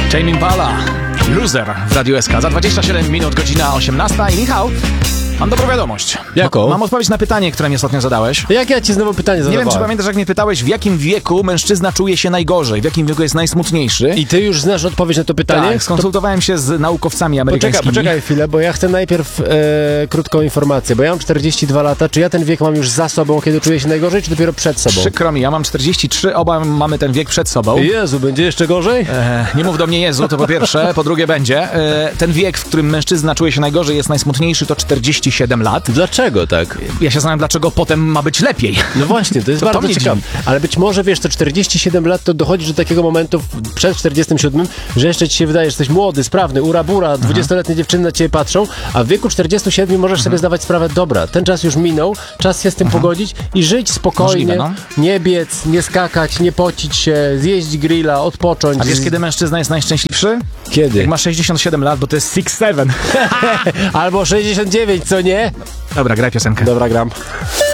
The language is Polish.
Tame Impala, Loser w Radiu SK. Za 27 minut, godzina 18. I Michał, mam dobrą wiadomość. Jaką? Mam odpowiedź na pytanie, które mi ostatnio zadałeś. Jak ja ci znowu pytanie zadawałem? Nie wiem, czy pamiętasz, jak mnie pytałeś, w jakim wieku mężczyzna czuje się najgorzej, w jakim wieku jest najsmutniejszy. I ty już znasz odpowiedź na to pytanie? Tak, skonsultowałem się z naukowcami amerykańskimi. Poczekaj chwilę, bo ja chcę najpierw krótką informację, bo ja mam 42 lata. Czy ja ten wiek mam już za sobą, kiedy czuję się najgorzej, czy dopiero przed sobą? Przykro mi, ja mam 43, oba mamy ten wiek przed sobą. Jezu, będzie jeszcze gorzej? Nie mów do mnie Jezu, to po pierwsze. Po drugie będzie. Ten wiek, w którym mężczyzna czuje się najgorzej, jest najsmutniejszy, to 47 lat. Dlaczego tak? Ja się zastanawiam, dlaczego potem ma być lepiej. No właśnie, to jest To bardzo mnie ciekawe. Ale być może, wiesz, to 47 lat to dochodzisz do takiego momentu przed 47, że jeszcze ci się wydaje, że jesteś młody, sprawny, ura-bura, 20-letnie dziewczyny na ciebie patrzą, a w wieku 47 możesz sobie zdawać sprawę, dobra, ten czas już minął, czas się z tym pogodzić i żyć spokojnie, Możliwe, no. nie biec, nie skakać, nie pocić się, zjeść grilla, odpocząć. A wiesz, kiedy mężczyzna jest najszczęśliwszy? Kiedy? Jak ma 67 lat, bo to jest 6-7. Albo 69, co nie? Dobra, graj piosenkę. Dobra, gram.